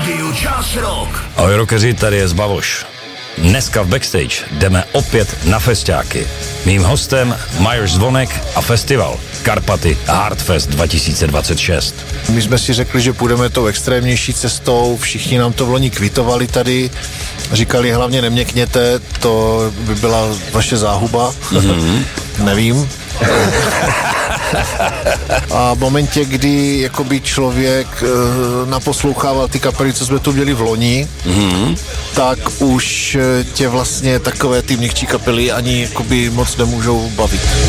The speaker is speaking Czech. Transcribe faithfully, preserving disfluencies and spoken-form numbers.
rádiu Čas Rock. Ahoj rockeři, tady je Zbavoš. Dneska v backstage jdeme opět na festiáky. Mým hostem Myers Zvonek a festival Karpaty Hardfest dva tisíce dvacet šest. My jsme si řekli, že půjdeme tou extrémnější cestou, všichni nám to v loni kvitovali tady, říkali hlavně neměkněte, to by byla vaše záhuba, mm-hmm. Nevím. A v momentě, kdy jakoby člověk e, naposlouchával ty kapely, co jsme tu měli v loni, mm-hmm. tak už tě vlastně takové ty měkčí kapely ani jakoby moc nemůžou bavit.